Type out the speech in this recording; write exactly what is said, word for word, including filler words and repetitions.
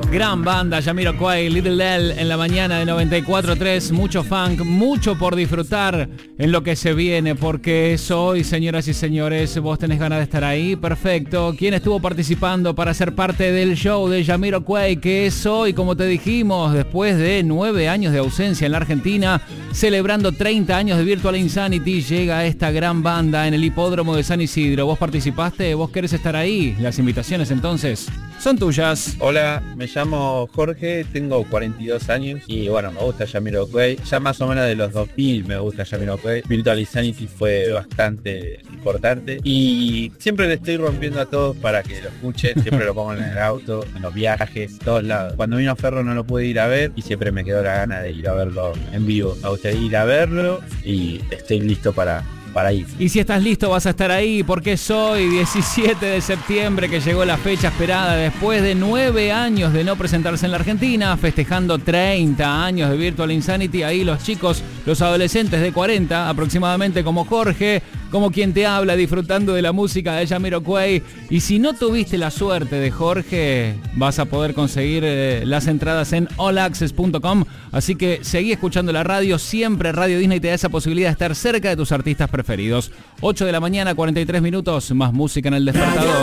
Gran banda, Jamiroquai, Little L en la mañana de noventa y cuatro punto tres. Mucho funk, mucho por disfrutar en lo que se viene, porque es hoy, señoras y señores. Vos tenés ganas de estar ahí, perfecto. ¿Quién estuvo participando para ser parte del show de Jamiroquai? Que es hoy, como te dijimos, después de nueve años de ausencia en la Argentina, celebrando treinta años de Virtual Insanity, llega esta gran banda en el hipódromo de San Isidro. ¿Vos participaste? ¿Vos querés estar ahí? Las invitaciones entonces son tuyas. Hola, me llamo Jorge, tengo cuarenta y dos años y bueno, me gusta Jamiroquai. Ya más o menos de los dos mil me gusta Jamiroquai. Virtual Insanity fue bastante importante y siempre le estoy rompiendo a todos para que lo escuchen. Siempre lo pongo en el auto, en los viajes, todos lados. Cuando vino Ferro no lo pude ir a ver y siempre me quedó la gana de ir a verlo en vivo. Me gustaría ir a verlo y estoy listo para... para ir. Y si estás listo vas a estar ahí, porque es hoy diecisiete de septiembre que llegó la fecha esperada después de nueve años de no presentarse en la Argentina, festejando treinta años de Virtual Insanity. Ahí los chicos, los adolescentes de cuarenta aproximadamente, como Jorge, como quien te habla, disfrutando de la música de Jamiroquai. Y si no tuviste la suerte de Jorge, vas a poder conseguir eh, las entradas en all access punto com. Así que seguí escuchando la radio. Siempre Radio Disney te da esa posibilidad de estar cerca de tus artistas preferidos. ocho de la mañana, cuarenta y tres minutos, más música en el despertador.